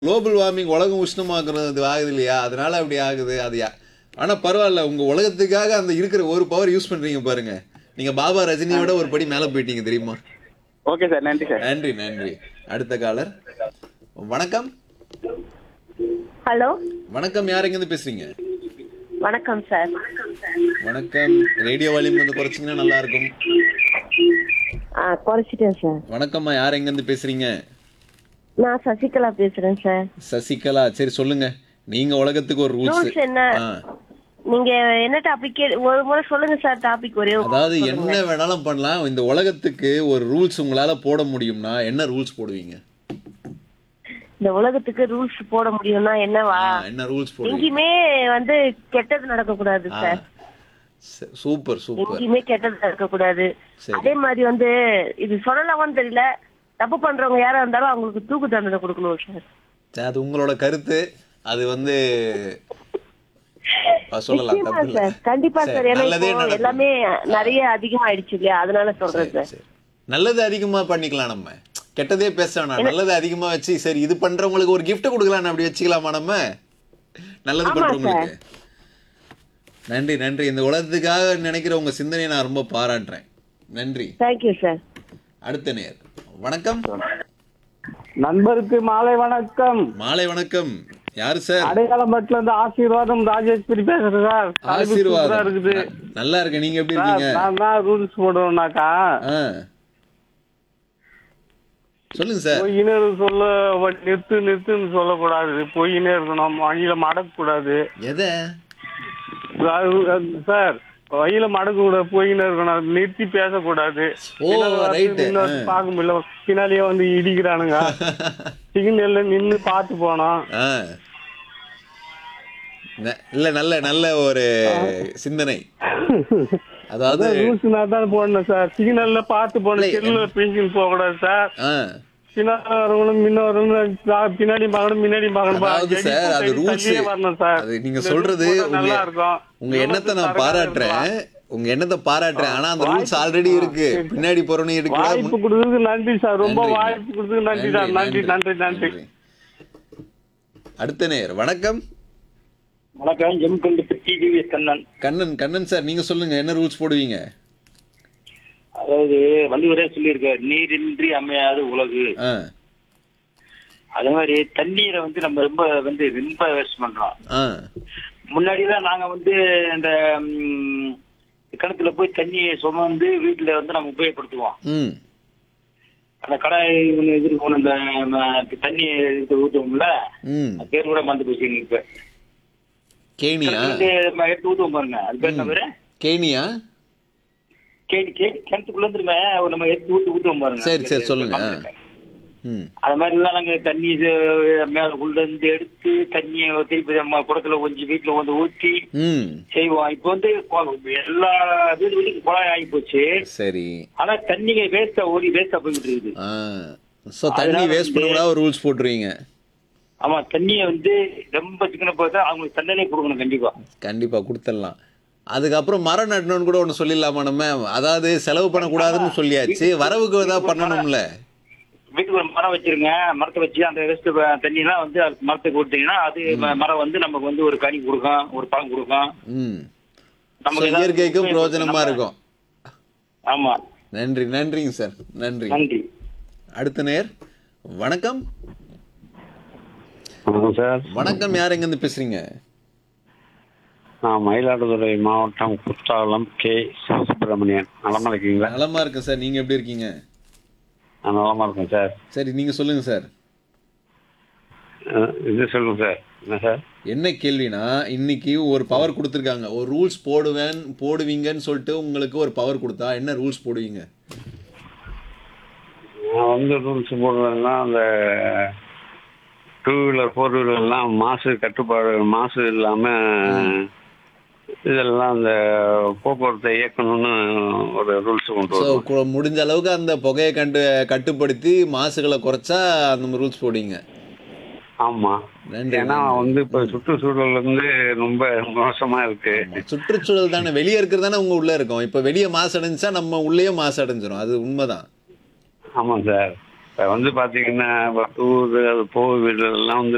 Global warming உலகம் உஷ்ணமாக்குறது ஆகுது இல்லையா, அதனால அப்படி ஆகுது. ஆனா பரவாயில்ல, உங்க உலகத்துக்காக அந்த இருக்கிற ஒரு பவர் யூஸ் பண்றீங்க பாருங்க. நீங்க பாபா ரஜினியோட ஒரு படி மேல போயிட்டீங்க தெரியுமா? ஓகே சார், நன்றி சார். நன்றி நன்றி. அடுத்த காலர். வணக்கம். ஹலோ, வணக்கம், யார் எங்க இருந்து பேசுறீங்க? வணக்கம் சார். வணக்கம். ரேடியோ வால்யூம் கொஞ்சம் குறைச்சிங்கன்னா நல்லா இருக்கும். குறைச்சிட்டேன் சார். வணக்கம்மா, யார் எங்க இருந்து பேசுறீங்க? நான் சசிகலா பேசுறேன் சார். சசிகலா, சரி சொல்லுங்க. நீங்க உலகத்துக்கு ஒரு ரூல்ஸ் ரூல்ஸ் என்ன? நீங்க என்ன டாபிக் ஒரு முறை சொல்லுங்க சார். டாபிக் ஒரே அதாவது என்ன வேணாலும் பண்ணலாம். இந்த உலகத்துக்கு ஒரு ரூல்ஸ் உங்களால போட முடியும்னா என்ன ரூல்ஸ் போடுவீங்க? இந்த உலகத்துக்கு ரூல்ஸ் போட முடியும்னா என்னவா? என்ன ரூல்ஸ் போடுவீங்க? எங்கேயுமே வந்து கெட்டது நடக்க கூடாது சார். Super super. எங்கேயுமே கெட்டது நடக்க கூடாது. சரி. அதே மாதிரி வந்து இது சொல்லலாமான்னு தெரியல, தப்பு பண்றவங்க யாரா இருந்தாலும் அவங்களுக்கு தூக்கு தண்டனை கொடுக்கணும் சார். அது உங்களோட கருத்து. அது வந்து சொல்லலாம், நிச்சயமா தப்பு இல்ல. சார், கண்டிப்பா சார். ஏன்னா நல்லதே இப்போ நடக்கும். எல்லாமே நிறைய அதிகமாயிடுச்சு இல்லையா, அதனால சொல்றேன் சரி, சார். சரி. நல்லது அதிகமா பண்ணிக்கலாம். நம்ம கெட்டதே பேச வேணாம். நல்லது அதிகமா வச்சு சரி இது பண்றவங்களுக்கு ஒரு gift கொடுக்கலாம், அப்படி வச்சுக்கலாமா நம்ம? நல்லது ஆமா பண்றவங்களுக்கு. நன்றி நன்றி. இந்த உலகத்துக்காக நினைக்கிற உங்க சிந்தனையை நான் ரொம்ப பாராட்டுறேன். நன்றி. Thank you sir. அடுத்த நேர். வணக்கம். நண்பருக்கு மாலை வணக்கம். மாலை வணக்கம். யாரு சார்? அடையாளம்பட்டுல இருந்து ஆசீர்வாதம் ராஜேஸ்வரி பேசுறேன் சார். ஆசீர்வாதம். இருக்குது. நல்லா இருக்கு. நீங்க எப்படி சார், இருக்கீங்க? நான் தான் ரூல்ஸ் போடுவேன்னாக்கா, ஆ. சொல்லுங்க சார். பொய்யினு சொல்ல நிறுத்துன்னு சொல்லக்கூடாது. பொய்யினே இருக்கணும். வழியில மடக்கூடாது எதை? சார், வழியில மடக்கூடாது, பொய்யினே இருக்கணும். நிறுத்தி பேசக்கூடாது. ஓ, ரைட். பார்க்க முடியல, பின்னாலேயே வந்து இடிக்கிறானுங்க. சிக்னல்ல நின்னு பார்த்து போனோம். இல்ல, நல்ல நல்ல ஒரு சிந்தனை. அதாவது ரூல்ஸ் நான் தான் போடணும் சார். சிக்னல்ல பார்த்து போனோம். செல்லுல பேசின்னு போக கூடாது சார். பின்னாடி வரவங்களும் முன்ன வரவங்களும் பின்னாடி பார்க்கணும், முன்னாடி அதாவது சார், அது ரூல்ஸ். வரணும் சார். அது நீங்க சொல்றது நல்லா இருக்கும். உங்க எண்ணத்தை நான் பாராட்டுறேன். உங்க எண்ணத்தை பாராட்டுறேன். ஆனா அந்த ரூல்ஸ் ஆல்ரெடி இருக்கு. பின்னாடி போறவனே இருக்கு. வாய்ப்பு கொடுத்ததுக்கு நன்றி சார். ரொம்ப வாய்ப்பு கொடுத்ததுக்கு நன்றி சார். நன்றி நன்றி நன்றி. அடுத்த நேர். வணக்கம். வணக்கம். கண்ணன். கண்ணன். கண்ணன் சார், நீங்க சொல்லுங்க, என்ன ரூல்ஸ் போடுவீங்க? அதாவது வள்ளுவரே சொல்லியிருக்காரு, நீரின்றி அமையாத உலகு. அதே மாதிரி தண்ணீரை வந்து நம்ம ரொம்ப வேஸ்ட் பண்றோம். முன்னாடி தான் நாங்க வந்து இந்த கிணத்துல போய் தண்ணியை சுமந்து வீட்டுல வந்து நம்ம உபயோகப்படுத்துவோம். அந்த கடாய் ஒண்ணு எதிர்க்கணும், இந்த தண்ணி ஊத்துவோம்ல, பேர் கூட மறந்து போச்சு இப்ப. கேணியா? எடுத்து ஊத்துவோம் பாருங்க, அது பேர் என்ன பேரு? கேணியா? கிணத்துக்குள்ள இருந்துருமே நம்ம எடுத்து ஊத்துவோம் பாருங்க. சரி சரி, சொல்லுங்க. அது மாதிரி எல்லாம் நாங்க தண்ணி மேல உள்ள இருந்து எடுத்து தண்ணியை திருப்பி நம்ம குடத்துல கொஞ்சம் வீட்டுல வந்து ஊற்றி செய்வோம். இப்ப வந்து எல்லா வீட்டுக்கும் குழாய் ஆகி போச்சு. சரி. ஆனா தண்ணி வேஸ்டா போய்கிட்டு இருக்குது. தண்ணி வேஸ்ட் பண்ண ஒரு ரூல்ஸ் போட்டுருவீங்க. ஆமா, தண்ணியை வந்து ரொம்ப சிக்கன போது அவங்களுக்கு தண்டனை கொடுக்கணும். கண்டிப்பா கண்டிப்பா கொடுத்துடலாம். அதுக்கப்புறம் மரம் நடணும்னு கூட ஒண்ணு சொல்லிடலாமா நம்ம? அதாவது செலவு பண்ணக்கூடாதுன்னு சொல்லியாச்சு, வரவுக்கு ஏதாவது பண்ணணும்ல. வீட்டுக்கு ஒரு மரம் வச்சிருங்க. மரத்தை வச்சு அந்த வேஸ்ட் தண்ணி எல்லாம் வந்து மரத்துக்கு கொடுத்தீங்கன்னா அது மரம் வந்து நமக்கு வந்து ஒரு கனி கொடுக்கும், ஒரு பழம் கொடுக்கும். நமக்கு இயற்கைக்கும் பிரயோஜனமா இருக்கும். ஆமா, நன்றி. நன்றிங்க சார். நன்றி நன்றி. அடுத்த நேர். வணக்கம். வணக்கம் சார். வணக்கம். யார் எங்க இருந்து பேசுறீங்க? நான் மயிலாடுதுறை மாவட்டம் குற்றாலம் கே சிவசுப்பிரமணியன். நலமா இருக்கீங்களா? நலமா இருக்கேன் சார். நீங்க எப்படி இருக்கீங்க? நான் நலமா இருக்கேன் சார். சரி, நீங்க சொல்லுங்க சார். இது சொல்லுங்க சார். என்ன சார்? என்ன கேள்வினா, இன்னைக்கு ஒரு பவர் கொடுத்துருக்காங்க. ஒரு ரூல்ஸ் போடுவீங்கன்னு சொல்லிட்டு உங்களுக்கு ஒரு பவர் கொடுத்தா என்ன ரூல்ஸ் போடுவீங்க? நான் வந்து ரூல்ஸ் போடுறேன்னா, அந்த 2 வீலர் 4 வீலர்லாம் மாசு இல்லாம இதெல்லாம் அந்த போக்குவரத்தை இயக்கணும்னு ஒரு ரூல்ஸ் கொண்டு வருவோம். முடிஞ்ச அளவுக்கு அந்த புகையை கட்டுப்படுத்தி மாசுகளை குறைச்சா அந்த ரூல்ஸ் போடுவீங்க. ஆமா, ஏன்னா வந்து இப்ப சுற்றுச்சூழல் வந்து ரொம்ப மோசமா இருக்கு. சுற்றுச்சூழல் தானே, வெளியே இருக்கிறது தானே உங்க உள்ள இருக்கும். இப்ப வெளியே மாசு அடைஞ்சா நம்ம உள்ளேயே மாசு அடைஞ்சிரும். அது உண்மைதான். ஆமா சார். இப்ப வந்து பாத்தீங்கன்னா, டூர் போக வீடுலாம் வந்து